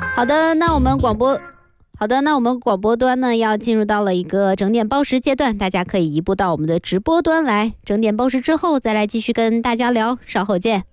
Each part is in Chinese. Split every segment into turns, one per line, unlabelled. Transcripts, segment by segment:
好的，那我们广播端呢要进入到了一个整点报时阶段，大家可以移步到我们的直播端来，整点报时之后再来继续跟大家聊，稍后见。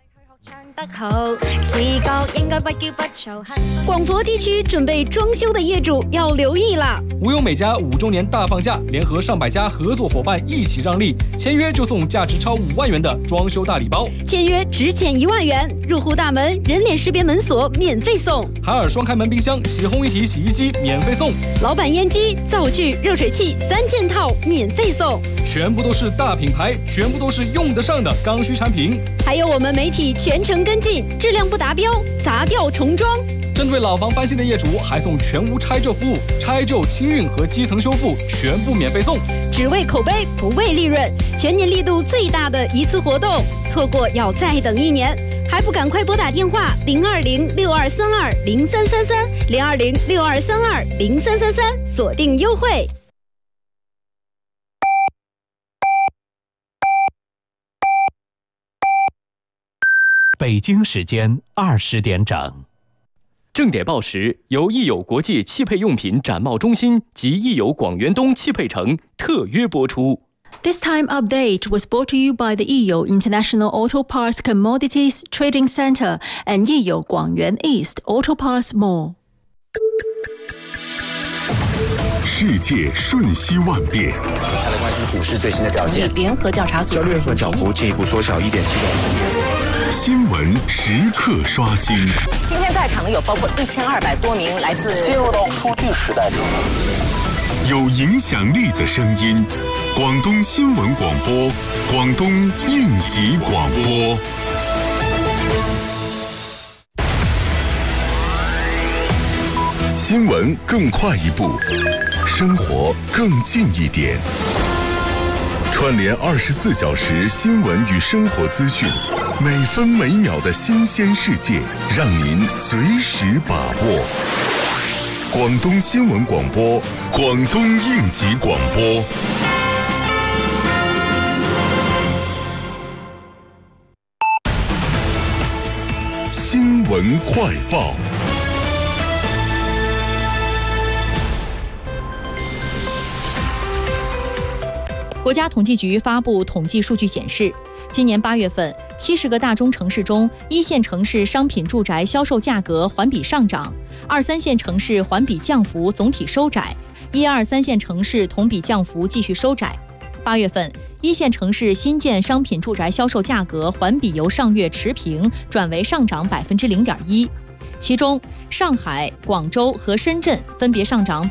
广佛地区准备装修的业主要留意了。
无忧美家5周年大放价，联合上百家合作伙伴一起让利，签约就送价值超5万元的装修大礼包，
签约只减1万元，入户大门人脸识别门锁免费送，
海尔双开门冰箱、洗烘一体洗衣机免费送，
老板烟机、灶具、热水器3件套免费送，
全部都是大品牌，全部都是用得上的刚需产品。
还有我们媒体全程跟进，质量不达标砸掉重装。
针对老房翻新的业主，还送全屋拆旧服务，拆旧清运和基层修复全部免费送。
只为口碑不为利润，全年力度最大的一次活动，错过要再等1年。还不赶快拨打电话020-6232-0333，020-6232-0333，锁定优惠。
北京时间20点整。
正点报时由益友国际汽配用品展贸中心及益友广元东汽配城特约播出。
This time update was brought to you by the Yiyo International Auto Parts Commodities Trading Center and Yiyo Guangyuan East Auto Parts Mall。
世界瞬息万变，
再来关心股市最新的表现。
联合调查组
交易日涨幅进一步缩小1.7个百分点。
新闻时刻刷新。
今天在场的有包括1200多名来自。
进入到数据时代之后，
有影响力的声音，广东新闻广播，广东应急广播。新闻更快一步，生活更近一点。串联24小时新闻与生活资讯，每分每秒的新鲜世界，让您随时把握。广东新闻广播，广东应急广播。新闻快报。
国家统计局发布统计数据显示，今年8月份，70个大中城市中，1线城市商品住宅销售价格环比上涨，2、3线城市环比降幅总体收窄，1、2、3线城市同比降幅继续收窄。8月份，1线城市新建商品住宅销售价格环比由上月持平转为上涨0.1%。其中，上海、广州和深圳分别上涨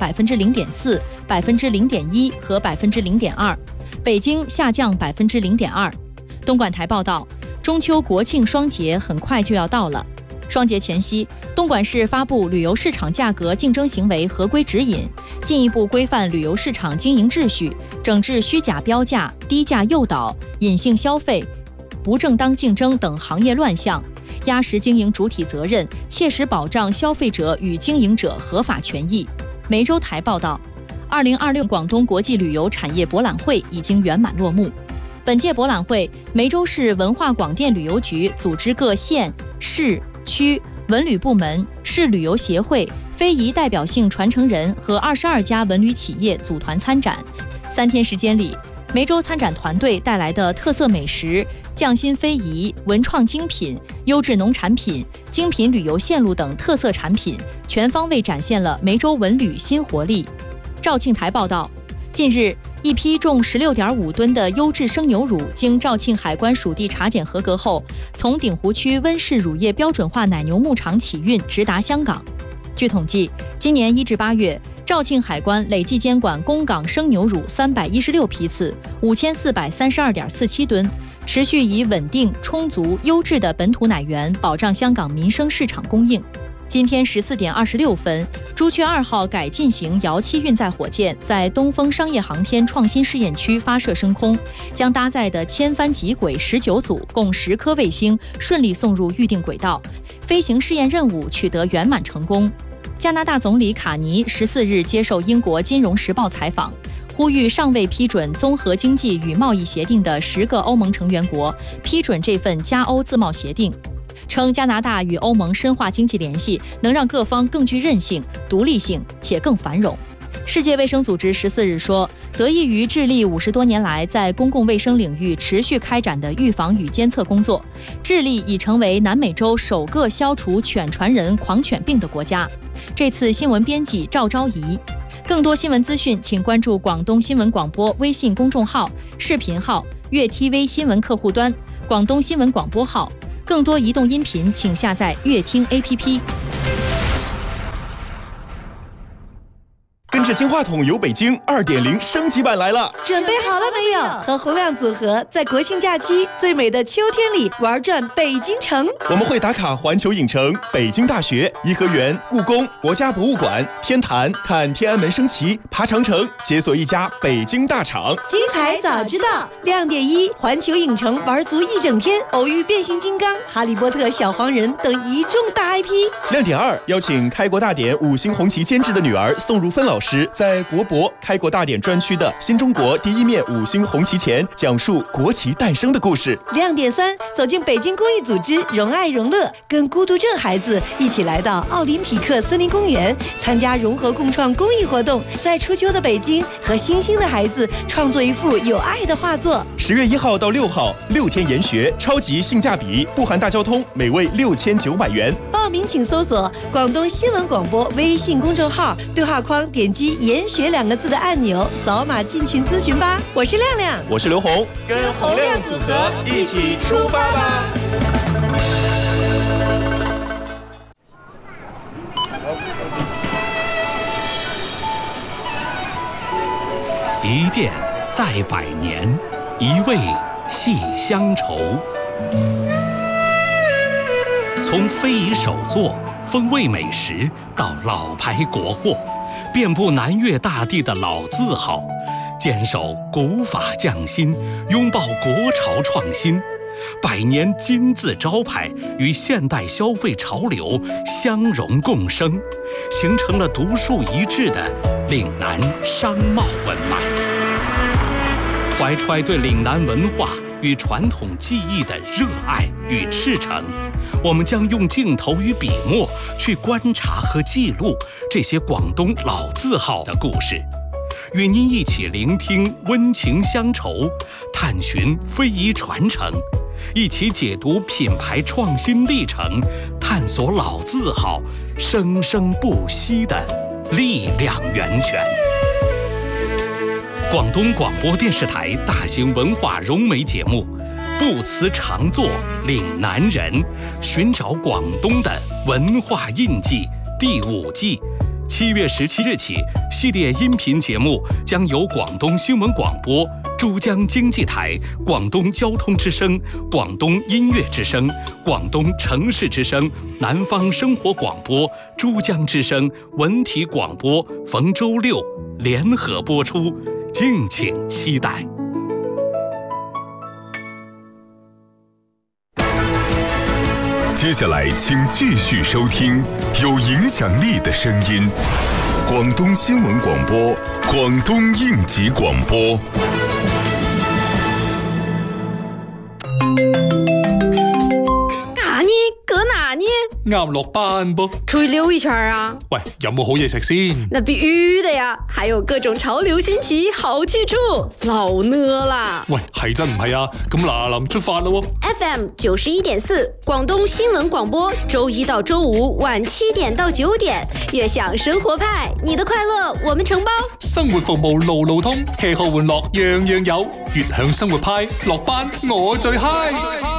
0.4%、0.1%和0.2%，北京下降0.2%。东莞台报道，中秋国庆双节很快就要到了。双节前夕，东莞市发布旅游市场价格竞争行为合规指引，进一步规范旅游市场经营秩序，整治虚假标价、低价诱导、隐性消费、不正当竞争等行业乱象，压实经营主体责任，切实保障消费者与经营者合法权益。梅州台报道，2026广东国际旅游产业博览会已经圆满落幕。本届博览会，梅州市文化广电旅游局组织各县、市、区文旅部门、市旅游协会、非遗代表性传承人和22家文旅企业组团参展。3天时间里，梅州参展团队带来的特色美食、匠心非遗、文创精品、优质农产品、精品旅游线路等特色产品，全方位展现了梅州文旅新活力。肇庆台报道，近日，一批重16.5吨的优质生牛乳经肇庆海关属地查检合格后，从鼎湖区温氏乳业标准化奶牛牧场起运，直达香港。据统计，今年1至8月，肇庆海关累计监管供港生牛乳316批次，5432.47吨，持续以稳定、充足、优质的本土奶源保障香港民生市场供应。今天14点26分，朱雀2号改进型遥七运载火箭在东风商业航天创新试验区发射升空，将搭载的千帆极轨19组共10颗卫星顺利送入预定轨道，飞行试验任务取得圆满成功。加拿大总理卡尼14日接受英国《金融时报》采访，呼吁尚未批准综合经济与贸易协定的10个欧盟成员国批准这份加欧自贸协定。 称加拿大与欧盟深化经济联系，能让各方更具韧性、独立性且更繁荣。世界卫生组织14日说，得益于智利50多年来在公共卫生领域持续开展的预防与监测工作，智利已成为南美洲首个消除犬传人狂犬病的国家。这次新闻编辑赵昭仪。更多新闻资讯，请关注广东新闻广播微信公众号、视频号、粤 TV 新闻客户端、广东新闻广播号。更多移动音频，请下载粤听 APP。
跟着金话筒游北京 2.0 升级版来了，
准备好了没有？和洪亮组合在国庆假期最美的秋天里玩转北京城。
我们会打卡环球影城、北京大学、颐和园、故宫、国家博物馆、天坛，看天安门升旗，爬长城，解锁一家北京大厂。
精彩早知道，亮点1，环球影城玩足1整天，偶遇变形金刚、哈利波特、小黄人等一众大 IP。
亮点2，邀请开国大典5星红旗监制的女儿宋如芬老师，在国博开国大典专区的新中国第一面5星红旗前，讲述国旗诞生的故事。
亮点3，走进北京公益组织荣爱荣乐，跟孤独症孩子一起来到奥林匹克森林公园，参加融合共创公益活动，在初秋的北京和新兴的孩子创作一幅有爱的画作。
10月1号到6号，6天研学，超级性价比，不含大交通，每位6900元。
报名请搜索广东新闻广播微信公众号，对话框点击研学2个字的按钮，扫码进群咨询吧。我是亮亮，
我是刘红，
跟洪亮组合一起出发吧。
一店在百年，一味系乡愁。从非遗手作、风味美食到老牌国货，遍布南粤大地的老字号，坚守古法匠心，拥抱国潮创新。百年金字招牌与现代消费潮流相融共生，形成了独树一帜的岭南商贸文脉。怀揣对岭南文化与传统技艺的热爱与赤诚，我们将用镜头与笔墨去观察和记录这些广东老字号的故事，与您一起聆听温情乡愁，探寻非遗传承，一起解读品牌创新历程，探索老字号生生不息的力量源泉。广东广播电视台大型文化融媒节目《不辞常作岭南人》，寻找广东的文化印记第5季，7月17日起，系列音频节目将由广东新闻广播、珠江经济台、广东交通之声、广东音乐之声、广东城市之声、南方生活广播、珠江之声、文体广播逢周6联合播出，敬请期待。
接下来请继续收听有影响力的声音，广东新闻广播，广东应急广播。
啱落班噃，
出去溜一圈啊！
喂，有冇好嘢食先？
那必须的呀，还有各种潮流新奇好去处，老呢啦！
喂，係真唔係啊？咁嗱臨出發啦喎
！FM 91.4，廣東新聞廣播，周1到周5晚7點到9點，悅享生活派，你的快樂我們承包。
生活服務路路通，吃喝玩樂樣樣有，悅享生活派，落班我最嗨。